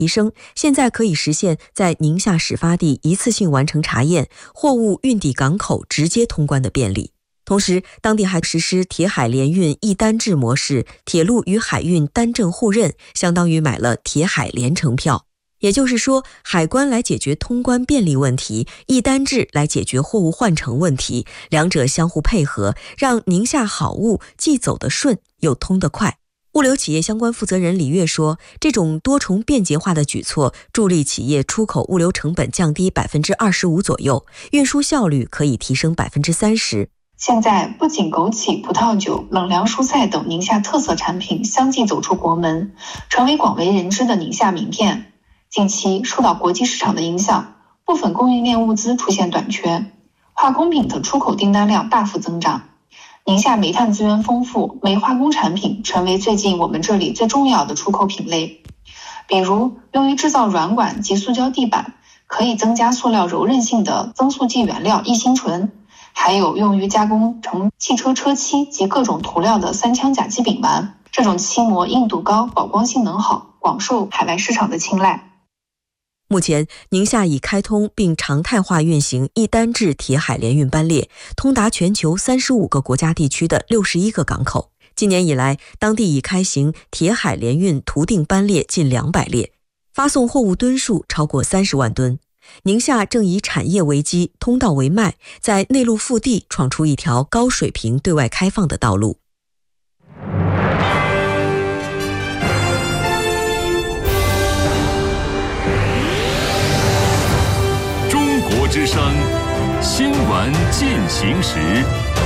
提升，现在可以实现在宁夏始发地一次性完成查验，货物运抵港口直接通关的便利。同时，当地还实施铁海联运一单制模式，铁路与海运单证互认，相当于买了铁海联程票。也就是说，海关来解决通关便利问题，一单制来解决货物换乘问题，两者相互配合，让宁夏好物既走得顺又通得快。物流企业相关负责人李跃说，这种多重便捷化的举措助力企业出口物流成本降低25%左右，运输效率可以提升30%。 现在不仅枸杞、葡萄酒、冷凉蔬菜等宁夏特色产品相继走出国门，成为广为人知的宁夏名片。近期受到国际市场的影响，部分供应链物资出现短缺，化工品的出口订单量大幅增长。宁夏煤炭资源丰富，煤化工产品成为最近我们这里最重要的出口品类。比如用于制造软管及塑胶地板，可以增加塑料柔韧性的增塑剂原料异辛醇，还有用于加工成汽车车漆及各种涂料的三羟甲基丙烷，这种漆膜硬度高，保光性能好，广受海外市场的青睐。 目前，宁夏已开通并常态化运行一单制铁海联运班列，通达全球35个国家地区的61个港口。今年以来，当地已开行铁海联运图定班列近200列，发送货物吨数超过30万吨。宁夏正以产业为基，通道为脉，在内陆腹地闯出一条高水平对外开放的道路。 中国之声新闻进行时。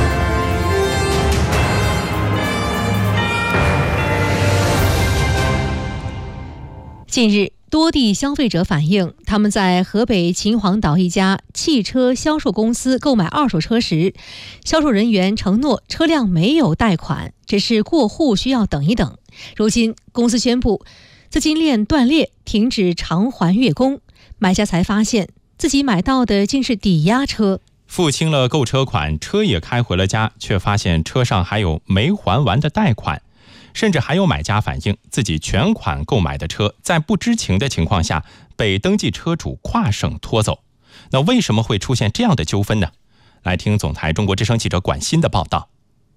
近日，多地消费者反映，他们在河北秦皇岛一家汽车销售公司购买二手车时，销售人员承诺车辆没有贷款，只是过户需要等一等。如今，公司宣布资金链断裂，停止偿还月供，买家才发现自己买到的竟是抵押车。 付清了购车款，车也开回了家，却发现车上还有没还完的贷款。甚至还有买家反映，自己全款购买的车在不知情的情况下被登记车主跨省拖走。那为什么会出现这样的纠纷呢？来听总台中国之声记者管鑫的报道。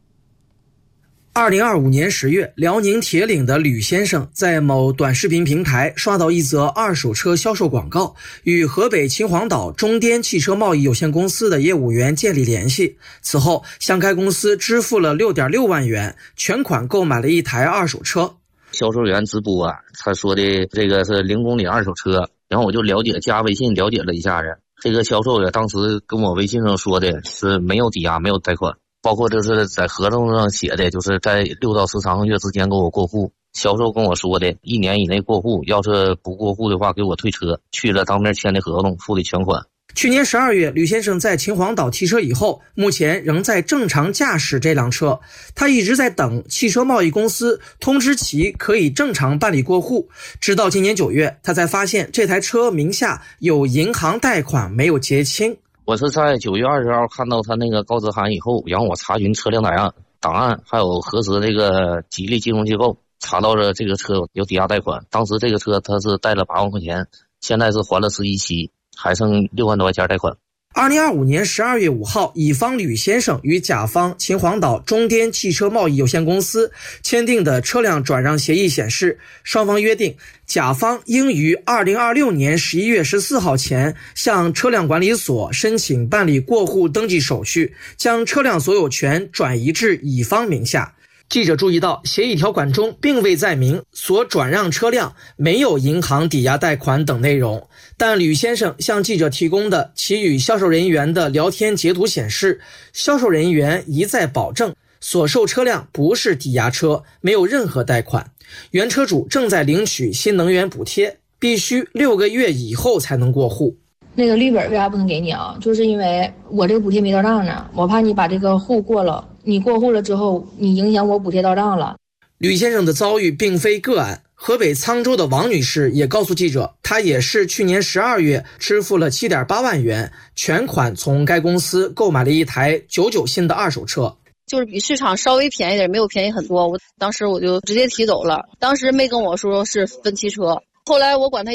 2025年10月，辽宁铁岭的吕先生在某短视频平台刷到一则二手车销售广告，与河北秦皇岛中滇汽车贸易有限公司的业务员建立联系。此后，向该公司支付了6.6万元，全款购买了一台二手车。 销售员直播他说的这个是0公里二手车，然后我就加微信了解了一下子。这个销售员当时跟我微信上说的是没有抵押，没有贷款。包括就是在合同上写的，就是在6到13个月之间给我过户。销售跟我说的1年以内过户，要是不过户的话给我退车。去了当面签的合同，付的全款。 去年12月，吕先生在秦皇岛提车以后，目前仍在正常驾驶这辆车。他一直在等汽车贸易公司通知其可以正常办理过户，直到今年9月，他才发现这台车名下有银行贷款没有结清。 我是在9月20号看到他那个告知函以后，然后我查询车辆档案，还有核实这个吉利金融机构，查到了这个车有抵押贷款。当时这个车他是贷了8万块钱，现在是还了11期，还剩6万多块钱贷款。 2025年12月5号，乙方吕先生与甲方秦皇岛中滇汽车贸易有限公司签订的车辆转让协议显示，双方约定甲方应于2026年11月14号前向车辆管理所申请办理过户登记手续，将车辆所有权转移至乙方名下。记者注意到，协议条款中并未载明所转让车辆没有银行抵押贷款等内容，但吕先生向记者提供的其与销售人员的聊天截图显示，销售人员一再保证所售车辆不是抵押车，没有任何贷款，原车主正在领取新能源补贴，必须6个月以后才能过户。 那个绿本为啥不能给你啊？就是因为我这个补贴没到账呢，我怕你把这个户过了，你过户了之后，你影响我补贴到账了。 吕先生的遭遇并非个案，河北沧州的王女士也告诉记者，她也是去年12月支付了7.8万元，全款从该公司购买了一台99新的二手车。 就是比市场稍微便宜点，没有便宜很多，当时我就直接提走了，当时没跟我说是分期车，后来我管他